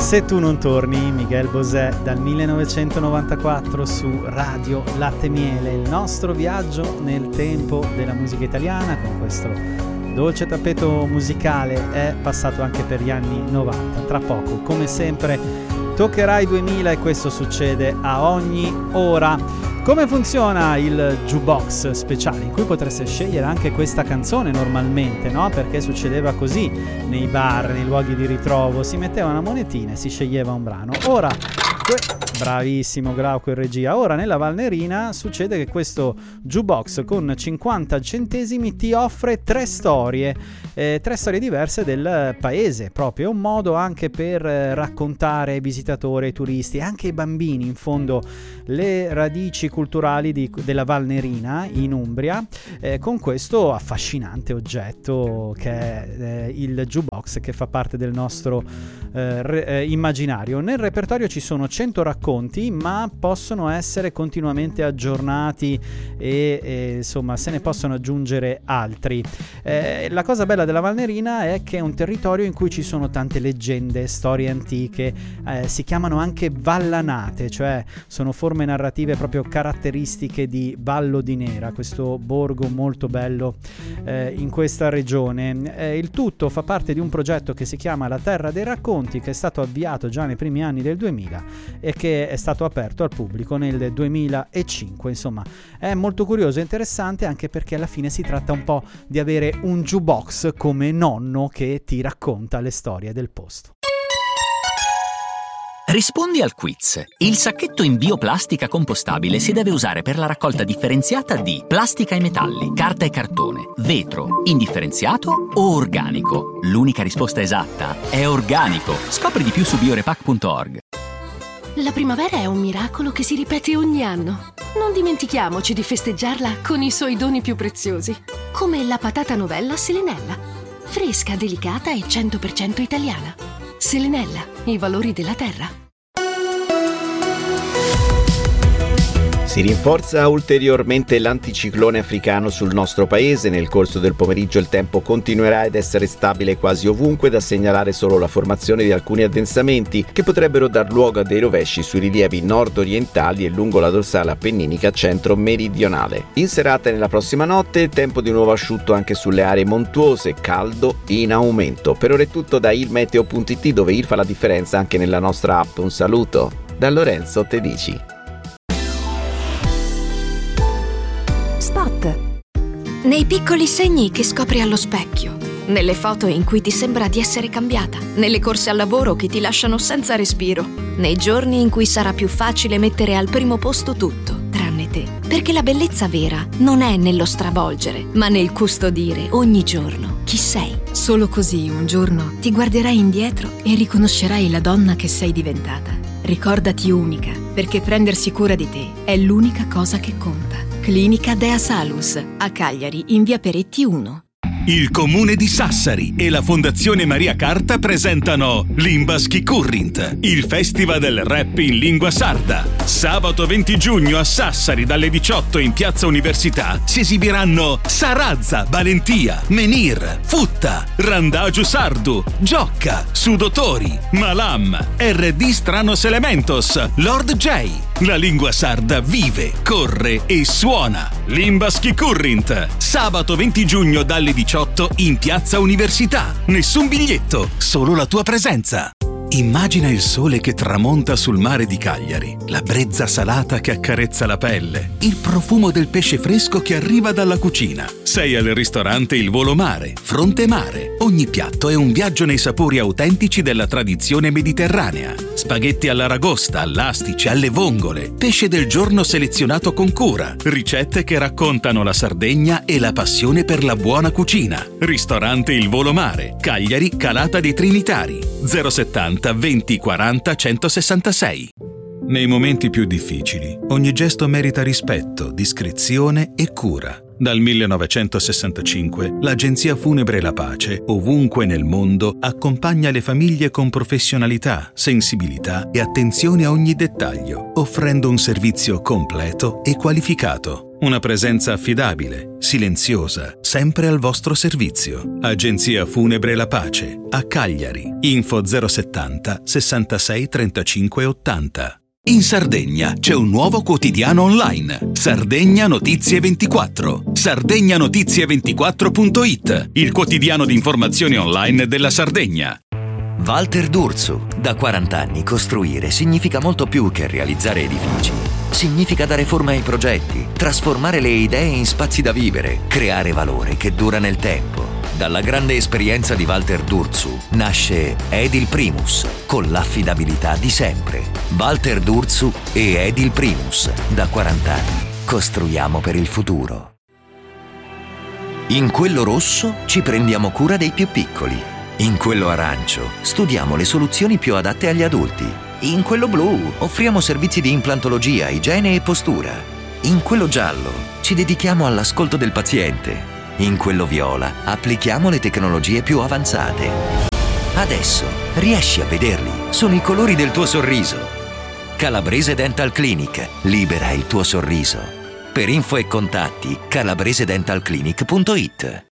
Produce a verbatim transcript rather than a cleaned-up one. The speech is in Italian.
Se tu non torni, Miguel Bosé dal millenovecentonovantaquattro su Radio Latte Miele, il nostro viaggio nel tempo della musica italiana con questo dolce tappeto musicale è passato anche per gli anni novanta. Tra poco, come sempre, toccherà i duemila e questo succede a ogni ora. Come funziona il jukebox speciale in cui potreste scegliere anche questa canzone normalmente, no? Perché succedeva così nei bar, nei luoghi di ritrovo, si metteva una monetina e si sceglieva un brano. Ora, que- bravissimo Glauco in regia, ora nella Valnerina succede che questo jukebox con cinquanta centesimi ti offre tre storie, eh, tre storie diverse del paese, proprio è un modo anche per eh, raccontare ai visitatori, ai turisti e anche ai bambini in fondo le radici culturali di, della Valnerina in Umbria, eh, con questo affascinante oggetto che è eh, il jukebox, che fa parte del nostro eh, re, eh, immaginario. Nel repertorio ci sono cento racconti, ma possono essere continuamente aggiornati e, e insomma se ne possono aggiungere altri. Eh, la cosa bella della Valnerina è che è un territorio in cui ci sono tante leggende, storie antiche, eh, si chiamano anche vallanate, cioè sono forme narrative proprio caratteristiche di Vallo di Nera, questo borgo molto bello eh, in questa regione. Eh, il tutto fa parte di un progetto che si chiama La Terra dei Racconti, che è stato avviato già nei primi anni del duemila e che è stato aperto al pubblico nel duemilacinque. Insomma, è molto curioso e interessante, anche perché alla fine si tratta un po' di avere un jukebox come nonno che ti racconta le storie del posto. Rispondi al quiz. Il sacchetto in bioplastica compostabile si deve usare per la raccolta differenziata di plastica e metalli, carta e cartone, vetro, indifferenziato o organico. L'unica risposta esatta è organico. Scopri di più su biorepack punto org. La primavera è un miracolo che si ripete ogni anno. Non dimentichiamoci di festeggiarla con i suoi doni più preziosi, come la patata novella Selenella. Fresca, delicata e cento per cento italiana. Selenella, i valori della terra. Si rinforza ulteriormente l'anticiclone africano sul nostro paese. Nel corso del pomeriggio il tempo continuerà ad essere stabile quasi ovunque, da segnalare solo la formazione di alcuni addensamenti che potrebbero dar luogo a dei rovesci sui rilievi nord-orientali e lungo la dorsale appenninica centro-meridionale. In serata e nella prossima notte il tempo di nuovo asciutto anche sulle aree montuose, caldo in aumento. Per ora è tutto da ilmeteo punto it, dove il fa la differenza anche nella nostra app. Un saluto da Lorenzo Tedici. Spot. Nei piccoli segni che scopri allo specchio, nelle foto in cui ti sembra di essere cambiata, nelle corse al lavoro che ti lasciano senza respiro, nei giorni in cui sarà più facile mettere al primo posto tutto, tranne te. Perché la bellezza vera non è nello stravolgere, ma nel custodire ogni giorno chi sei. Solo così un giorno ti guarderai indietro e riconoscerai la donna che sei diventata. Ricordati unica, perché prendersi cura di te è l'unica cosa che conta. Clinica Dea Salus, a Cagliari, in via Peretti uno. Il Comune di Sassari e la Fondazione Maria Carta presentano Limbaschi Current, il festival del rap in lingua sarda. Sabato venti giugno a Sassari dalle diciotto in Piazza Università si esibiranno Sarazza, Valentia, Menir, Futta, Randagio Sardu, Giocca, Sudotori, Malam, R D Stranos Elementos, Lord J. La lingua sarda vive, corre e suona. Limbaschi Current, sabato venti giugno dalle diciotto in Piazza Università. Nessun biglietto, solo la tua presenza. Immagina il sole che tramonta sul mare di Cagliari, la brezza salata che accarezza la pelle, il profumo del pesce fresco che arriva dalla cucina. Sei al ristorante Il Volo Mare, Fronte Mare. Ogni piatto è un viaggio nei sapori autentici della tradizione mediterranea. Spaghetti all'aragosta, all'astice, alle vongole, pesce del giorno selezionato con cura, ricette che raccontano la Sardegna e la passione per la buona cucina. Ristorante Il Volo Mare, Cagliari, Calata dei Trinitari, zero settanta venti quaranta centosessantasei. Nei momenti più difficili, ogni gesto merita rispetto, discrezione e cura. Dal millenovecentosessantacinque, l'Agenzia Funebre La Pace, ovunque nel mondo, accompagna le famiglie con professionalità, sensibilità e attenzione a ogni dettaglio, offrendo un servizio completo e qualificato. Una presenza affidabile, silenziosa, sempre al vostro servizio. Agenzia Funebre La Pace, a Cagliari. Info zero settanta sessantasei trentacinque ottanta. In Sardegna c'è un nuovo quotidiano online, Sardegna Notizie ventiquattro. sardegna notizie ventiquattro punto it, il quotidiano di informazioni online della Sardegna. Walter D'Ursu. Da quaranta anni costruire significa molto più che realizzare edifici. Significa dare forma ai progetti, trasformare le idee in spazi da vivere, creare valore che dura nel tempo. Dalla grande esperienza di Walter D'Ursu nasce Edil Primus, con l'affidabilità di sempre. Walter D'Ursu e Edil Primus. Da quaranta anni costruiamo per il futuro. In quello rosso ci prendiamo cura dei più piccoli. In quello arancio studiamo le soluzioni più adatte agli adulti. In quello blu offriamo servizi di implantologia, igiene e postura. In quello giallo ci dedichiamo all'ascolto del paziente. In quello viola applichiamo le tecnologie più avanzate. Adesso riesci a vederli, sono i colori del tuo sorriso. Calabrese Dental Clinic, libera il tuo sorriso. Per info e contatti calabrese dental clinic punto it.